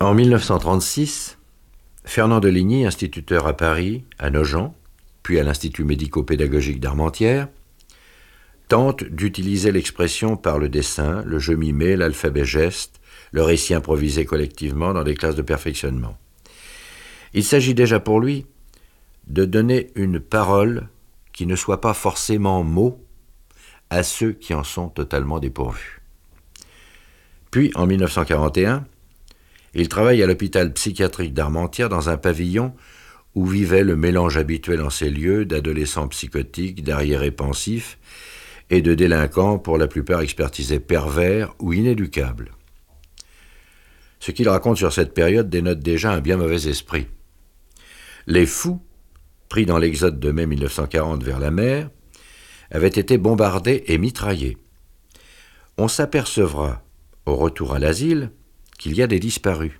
En 1936, Fernand de Ligny, instituteur à Paris, à Nogent, puis à l'Institut médico-pédagogique d'Armentières, tente d'utiliser l'expression par le dessin, le jeu mimé, l'alphabet geste, le récit improvisé collectivement dans des classes de perfectionnement. Il s'agit déjà pour lui de donner une parole qui ne soit pas forcément mot à ceux qui en sont totalement dépourvus. Puis, en 1941, il travaille à l'hôpital psychiatrique d'Armentières dans un pavillon où vivait le mélange habituel en ces lieux d'adolescents psychotiques, d'arriérés pensifs et de délinquants pour la plupart expertisés pervers ou inéducables. Ce qu'il raconte sur cette période dénote déjà un bien mauvais esprit. Les fous, pris dans l'exode de mai 1940 vers la mer, avaient été bombardés et mitraillés. On s'apercevra, au retour à l'asile, qu'il y a des disparus.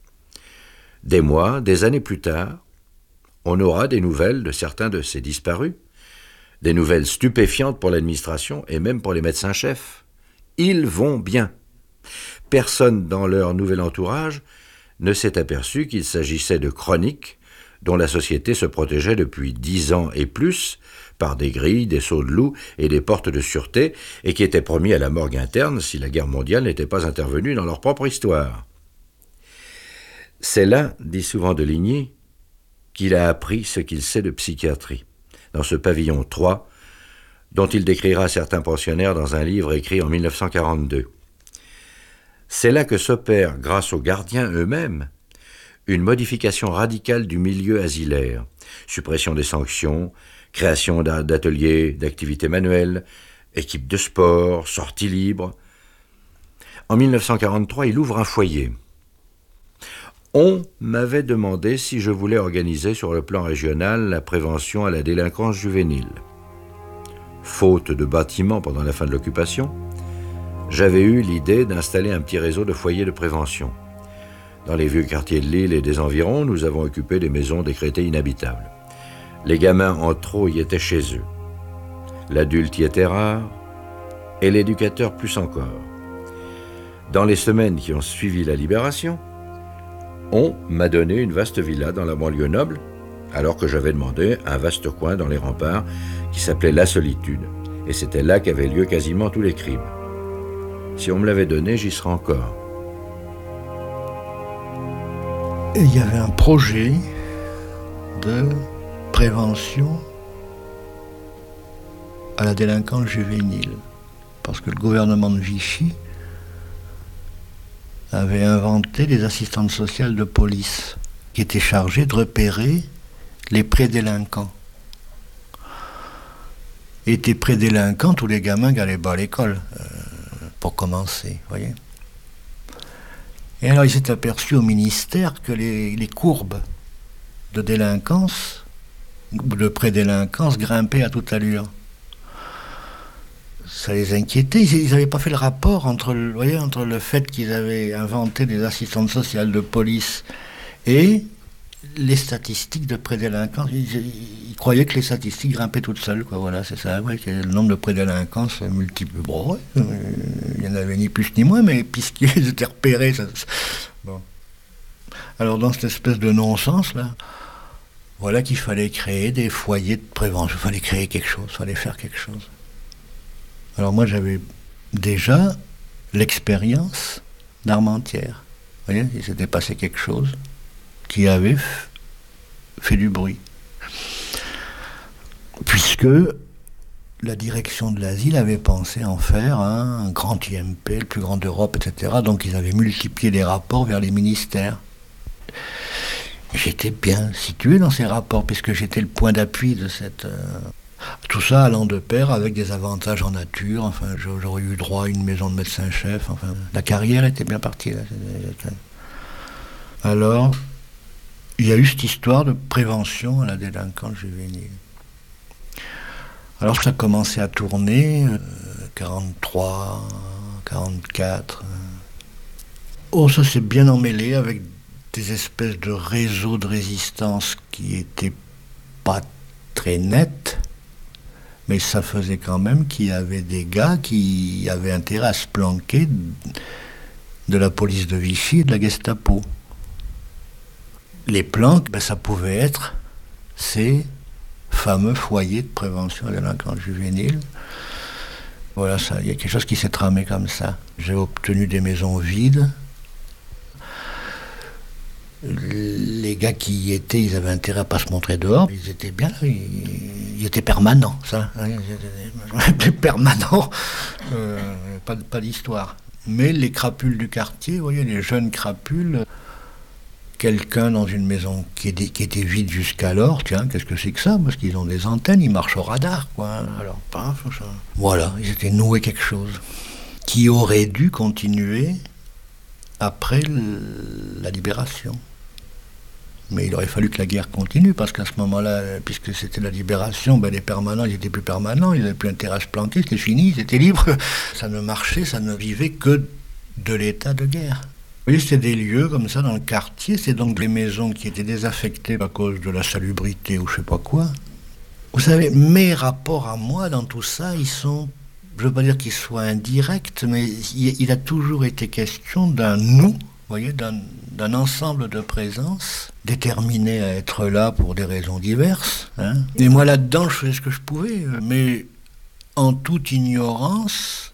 Des mois, des années plus tard, on aura des nouvelles de certains de ces disparus, des nouvelles stupéfiantes pour l'administration et même pour les médecins-chefs. Ils vont bien. Personne dans leur nouvel entourage ne s'est aperçu qu'il s'agissait de chroniques dont la société se protégeait depuis 10 ans et plus par des grilles, des sauts de loup et des portes de sûreté et qui étaient promis à la morgue interne si la guerre mondiale n'était pas intervenue dans leur propre histoire. C'est là, dit souvent de Ligny, qu'il a appris ce qu'il sait de psychiatrie, dans ce pavillon 3, dont il décrira certains pensionnaires dans un livre écrit en 1942. C'est là que s'opère, grâce aux gardiens eux-mêmes, une modification radicale du milieu asilaire, suppression des sanctions, création d'ateliers, d'activités manuelles, équipes de sport, sorties libres. En 1943, il ouvre un foyer. On m'avait demandé si je voulais organiser sur le plan régional la prévention à la délinquance juvénile. Faute de bâtiments pendant la fin de l'occupation, j'avais eu l'idée d'installer un petit réseau de foyers de prévention. Dans les vieux quartiers de Lille et des environs, nous avons occupé des maisons décrétées inhabitables. Les gamins en trop y étaient chez eux. L'adulte y était rare, et l'éducateur plus encore. Dans les semaines qui ont suivi la libération, on m'a donné une vaste villa dans la banlieue noble, alors que j'avais demandé un vaste coin dans les remparts qui s'appelait La Solitude, et c'était là qu'avaient lieu quasiment tous les crimes. Si on me l'avait donné, j'y serais encore. Et il y avait un projet de prévention à la délinquance juvénile, parce que le gouvernement de Vichy avait inventé des assistantes sociales de police qui étaient chargées de repérer les prédélinquants. Et tes prédélinquants, tous les gamins qui n'allaient pas à l'école, pour commencer, voyez. Et alors il s'est aperçu au ministère que les courbes de délinquance, de prédélinquance, grimpaient à toute allure. Ça les inquiétait. Ils n'avaient pas fait le rapport entre le fait qu'ils avaient inventé des assistantes sociales de police et les statistiques de prédélinquance. Ils croyaient que les statistiques grimpaient toutes seules, quoi. Voilà, c'est ça. Ouais, que le nombre de prédélinquances multiple. Bon, ouais, il n'y en avait ni plus ni moins, mais puisqu'ils étaient repérés. Bon. Alors, dans cette espèce de non-sens, là, voilà qu'il fallait créer des foyers de prévention. Il fallait créer quelque chose, il fallait faire quelque chose. Alors moi, j'avais déjà l'expérience d'Armentières. Vous voyez, il s'était passé quelque chose qui avait fait du bruit. Puisque la direction de l'asile avait pensé en faire un grand IMP, le plus grand d'Europe, etc. Donc ils avaient multiplié les rapports vers les ministères. J'étais bien situé dans ces rapports, puisque j'étais le point d'appui de cette... Tout ça allant de pair avec des avantages en nature. Enfin, j'aurais eu droit à une maison de médecin-chef. Enfin, la carrière était bien partie, là. Alors, il y a eu cette histoire de prévention à la délinquance juvénile. Alors, ça a commencé à tourner, 43, 44. Oh, ça s'est bien emmêlé avec des espèces de réseaux de résistance qui étaient pas très nets. Mais ça faisait quand même qu'il y avait des gars qui avaient intérêt à se planquer de la police de Vichy et de la Gestapo. les planques, ça pouvait être ces fameux foyers de prévention de la délinquance juvénile. Voilà, il y a quelque chose qui s'est tramé comme ça. J'ai obtenu des maisons vides. Les gars qui y étaient, ils avaient intérêt à pas se montrer dehors. Ils étaient bien là, ils étaient permanents, ça. Ils étaient permanents. Pas d'histoire. Mais les crapules du quartier, vous voyez, les jeunes crapules, quelqu'un dans une maison qui était vide jusqu'alors, tiens, qu'est-ce que c'est que ça? Parce qu'ils ont des antennes, ils marchent au radar, quoi. Alors, paf, ça. Voilà, ils étaient noués quelque chose qui aurait dû continuer après la libération. Mais il aurait fallu que la guerre continue, parce qu'à ce moment-là, puisque c'était la libération, les permanents, ils n'étaient plus permanents, ils n'avaient plus intérêt à se planquer, c'était fini, ils étaient libres. Ça ne marchait, ça ne vivait que de l'état de guerre. Vous voyez, c'était des lieux comme ça dans le quartier, c'est donc les maisons qui étaient désaffectées à cause de la salubrité ou je sais pas quoi. Vous savez, mes rapports à moi dans tout ça, ils sont, je ne veux pas dire qu'ils soient indirects, mais il a toujours été question d'un nous, vous voyez, d'un ensemble de présences déterminées à être là pour des raisons diverses. Hein. Et moi là-dedans, je faisais ce que je pouvais, mais en toute ignorance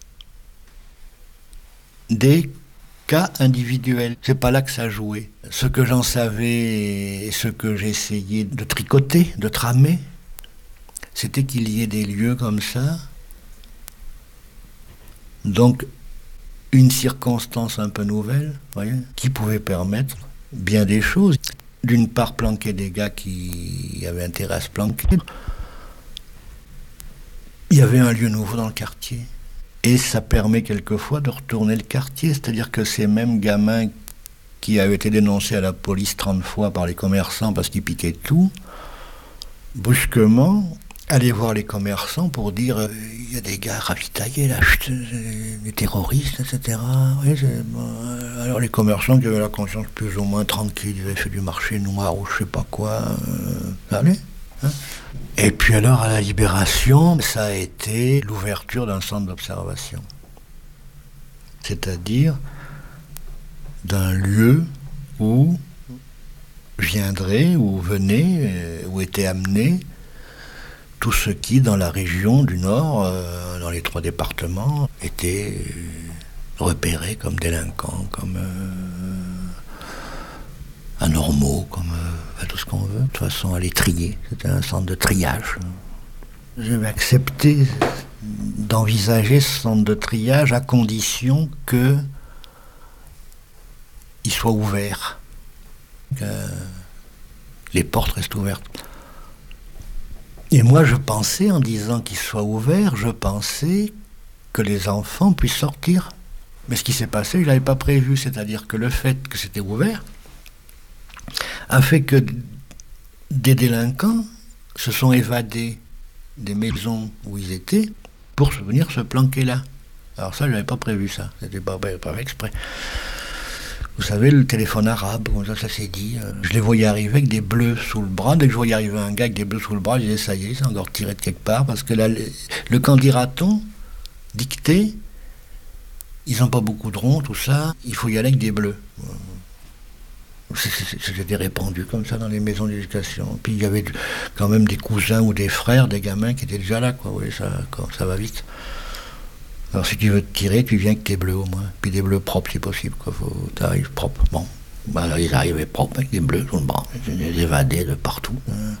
des cas individuels. C'est pas là que ça jouait. Ce que j'en savais et ce que j'essayais de tricoter, de tramer, c'était qu'il y ait des lieux comme ça. Donc, une circonstance un peu nouvelle, voyez, qui pouvait permettre bien des choses. D'une part, planquer des gars qui avaient intérêt à se planquer. Il y avait un lieu nouveau dans le quartier. Et ça permet quelquefois de retourner le quartier. C'est-à-dire que ces mêmes gamins qui avaient été dénoncés à la police 30 fois par les commerçants parce qu'ils piquaient tout, brusquement, aller voir les commerçants pour dire il y a des gars ravitaillés là, des terroristes, etc. Oui, alors les commerçants qui avaient la conscience plus ou moins tranquille, ils avaient fait du marché noir ou je sais pas quoi, ça allait. Hein. Et puis alors à la libération, ça a été l'ouverture d'un centre d'observation. C'est-à-dire d'un lieu où viendraient, où venaient, où étaient amenés tous ceux qui, dans la région du Nord, dans les 3 départements, étaient repérés comme délinquants, comme anormaux, comme tout ce qu'on veut. De toute façon, à les trier. C'était un centre de triage. J'avais accepté d'envisager ce centre de triage à condition qu'il soit ouvert, que les portes restent ouvertes. Et moi, je pensais, en disant qu'il soit ouvert, je pensais que les enfants puissent sortir. Mais ce qui s'est passé, je ne l'avais pas prévu. C'est-à-dire que le fait que c'était ouvert a fait que des délinquants se sont évadés des maisons où ils étaient pour venir se planquer là. Alors ça, je n'avais pas prévu ça. C'était pas exprès. Vous savez, le téléphone arabe, comme ça s'est dit. Je les voyais arriver avec des bleus sous le bras. Dès que je voyais arriver un gars avec des bleus sous le bras, je disais, ça y est, c'est encore tiré de quelque part. Parce que là, le candidaton dicté, ils n'ont pas beaucoup de ronds, tout ça. Il faut y aller avec des bleus. C'était répandu comme ça dans les maisons d'éducation. Puis il y avait quand même des cousins ou des frères, des gamins qui étaient déjà là, quoi. Oui, ça va vite. Alors si tu veux te tirer, tu viens avec tes bleus au moins. Puis des bleus propres si possible, quoi. T'arrives propre. Bon. Alors ils arrivaient propres avec des bleus sur le bras. Ils évadaient de partout.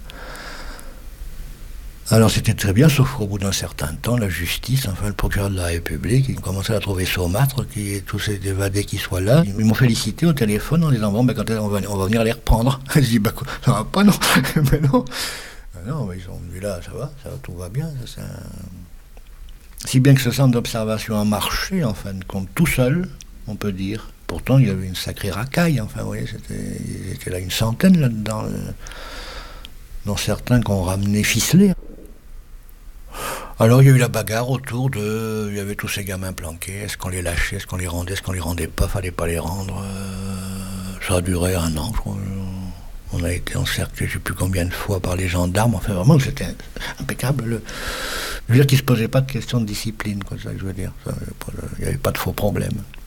Alors c'était très bien, sauf qu'au bout d'un certain temps, la justice, enfin le procureur de la République, ils commençaient à trouver saumâtre, tous ces évadés qui soient là. Ils m'ont félicité au téléphone en disant, bon, quand on va venir les reprendre. Je dis, ça va pas, non. Mais non. Non, ils sont venus là, ça va, tout va bien. Ça, si bien que ce centre d'observation a marché, en fin de compte, tout seul, on peut dire. Pourtant, il y avait une sacrée racaille, enfin, vous voyez, ils étaient là une centaine là-dedans, dont certains qu'on ramenait ficelés. Alors il y a eu la bagarre autour de... Il y avait tous ces gamins planqués, est-ce qu'on les lâchait, est-ce qu'on les rendait, est-ce qu'on les rendait pas, fallait pas les rendre. Ça a duré 1 an, je crois. On a été encerclés je ne sais plus combien de fois par les gendarmes, enfin vraiment c'était impeccable. Je veux dire qu'il ne se posait pas de question de discipline, quoi, ça, je veux dire. Il n'y avait pas de faux problème.